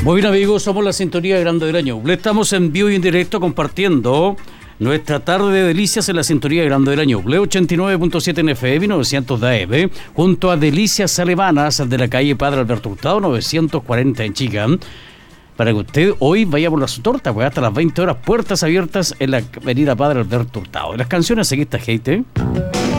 Muy bien, amigos, somos la sintonía de Grande del Año. Estamos en vivo y en directo compartiendo nuestra tarde de delicias en la sintonía de Grande del Año. 89.7 en FM, 900 de AM, junto a Delicias Alemanas de la calle Padre Alberto Hurtado, 940 en Chillán. Para que usted hoy vaya por su torta, pues hasta las 20 horas, puertas abiertas en la avenida Padre Alberto Hurtado. Y las canciones, aquí está Hate.